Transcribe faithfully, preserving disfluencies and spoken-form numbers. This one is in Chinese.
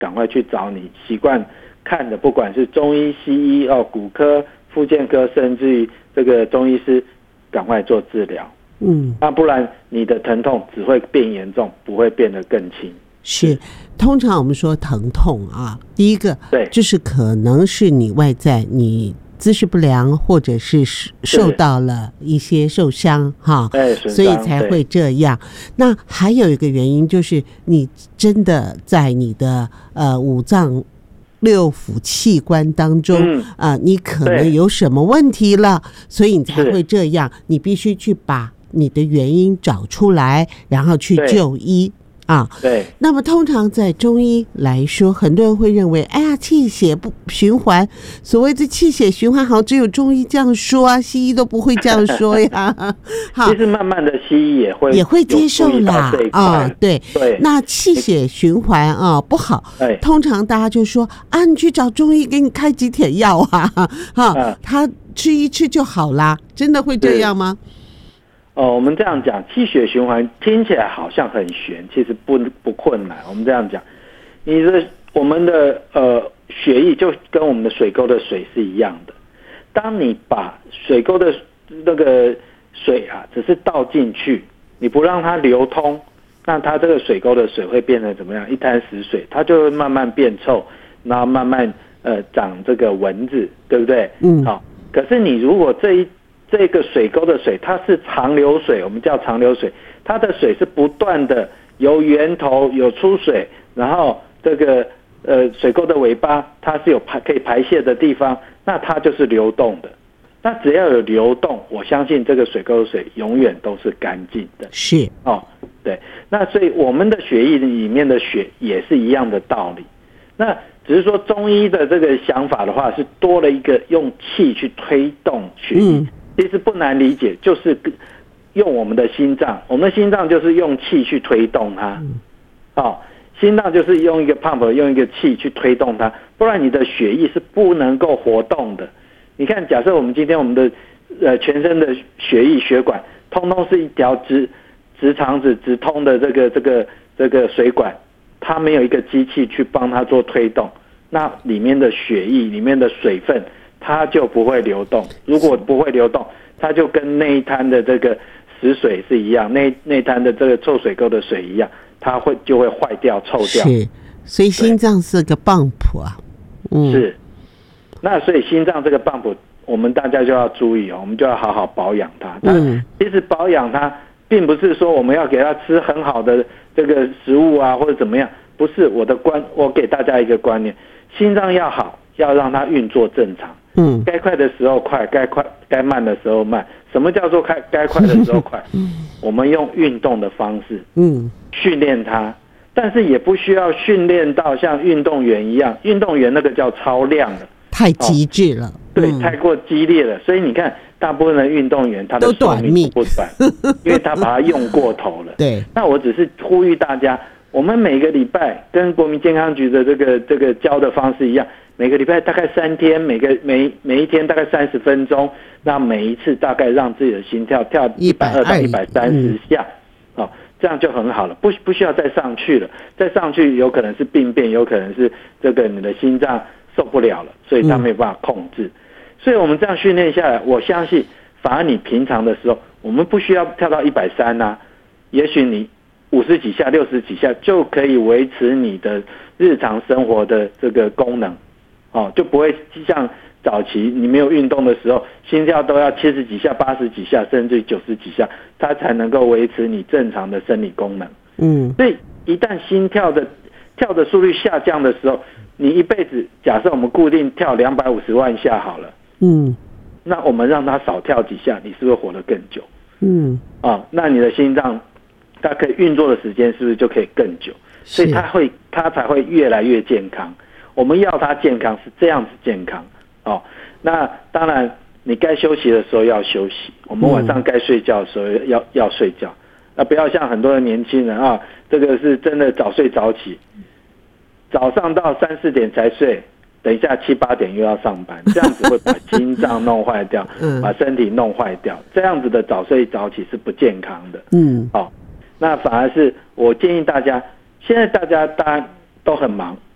赶快去找你习惯看的，不管是中医、西医哦、骨科、复健科，甚至于这个中医师，赶快做治疗。嗯，那不然你的疼痛只会变严重，不会变得更轻。 是，通常我们说疼痛啊，第一个对， 就是可能是你外在你姿势不良，或者是受到了一些受伤哈，所以才会这样。那还有一个原因就是你真的在你的呃五脏六腑器官当中啊、嗯呃，你可能有什么问题了，所以你才会这样。你必须去把你的原因找出来，然后去就医啊。 对。 那么通常在中医来说，很多人会认为，哎呀，气血不循环，所谓的气血循环，好像只有中医这样说啊，西医都不会这样说呀。 其实慢慢的西医也会也会接受啦啊，对对。那气血循环啊不好，通常大家就说啊，你去找中医给你开几帖药啊，哈、啊，他吃一吃就好啦，真的会这样吗？ 哦，我们这样讲，气血循环听起来好像很玄，其实不不困难。我们这样讲，你的我们的呃血液就跟我们的水沟的水是一样的。当你把水沟的那个水啊，只是倒进去，你不让它流通，那它这个水沟的水会变成怎么样？一滩死水，它就会慢慢变臭，然后慢慢呃长这个蚊子，对不对？嗯。好，可是你如果这一这个水沟的水，它是长流水，我们叫长流水，它的水是不断的由源头有出水，然后这个呃水沟的尾巴它是有排可以排泄的地方，那它就是流动的。那只要有流动，我相信这个水沟的水永远都是干净的。 是哦，对。那所以我们的血液里面的血也是一样的道理。那只是说中医的这个想法的话，是多了一个用气去推动血液。嗯，其实不难理解，就是用我们的心脏，我们的心脏就是用气去推动它。嗯，哦，心脏就是用一个 pump， 用一个气去推动它，不然你的血液是不能够活动的。你看，假设我们今天我们的呃全身的血液血管，通通是一条直直肠子直通的这个这个这个水管，它没有一个机器去帮它做推动，那里面的血液里面的水分，它就不会流动。如果不会流动，它就跟那一滩的这个死水是一样，那那滩的这个臭水沟的水一样，它会就会坏掉、臭掉。 是，所以心脏是个泵浦啊。 嗯，是。那所以心脏这个泵浦，我们大家就要注意哦，我们就要好好保养它。嗯，其实保养它，并不是说我们要给它吃很好的这个食物啊，或者怎么样。不是我的观，我给大家一个观念：心脏要好，要让它运作正常。嗯，该快的时候快，该快该慢的时候慢。什么叫做该该快的时候快？嗯，我们用运动的方式，嗯，训练它，但是也不需要训练到像运动员一样，运动员那个叫超量的。 太极致了，哦、 对、嗯，太过激烈了，所以你看，大部分的运动员他的寿命不短，因为他把它用过头了。 对， 那我只是呼吁大家，我们每个礼拜跟国民健康局的这个这个教的方式一样，每个礼拜大概三天，每个每每一天大概三十分钟，那每一次大概让自己的心跳跳一百二到一百三十下，嗯，哦，这样就很好了，不不需要再上去了，再上去有可能是病变，有可能是这个你的心脏受不了了，所以他没有办法控制。嗯，所以我们这样训练下来，我相信反而你平常的时候，我们不需要跳到一百三啊，也许你五十几下、六十几下就可以维持你的日常生活的这个功能，哦，就不会像早期你没有运动的时候，心跳都要七十几下、八十几下，甚至九十几下，它才能够维持你正常的生理功能。嗯，所以一旦心跳的跳的速率下降的时候，你一辈子假设我们固定跳两百五十万下好了，嗯，那我们让它少跳几下，你是不是活得更久？嗯，啊，那你的心脏它可以运作的时间是不是就可以更久？所以它会它才会越来越健康。我们要它健康是这样子健康哦。那当然，你该休息的时候要休息，我们晚上该睡觉的时候要、嗯、要睡觉。那不要像很多的年轻人啊，这个是真的早睡早起。早上到三四点才睡，等一下七八点又要上班，这样子会把心脏弄坏掉，把身体弄坏掉。这样子的早睡早起是不健康的。嗯，好，那反而是我建议大家，现在大家当然都很忙，